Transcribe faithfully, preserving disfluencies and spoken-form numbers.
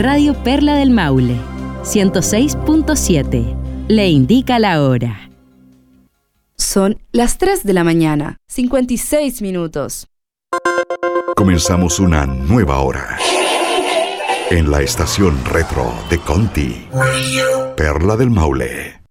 Radio Perla del Maule, ciento seis punto siete. Le indica la hora. Son las tres de la mañana, cincuenta y seis minutos. Comenzamos una nueva hora en la estación retro de Conti, Perla del Maule.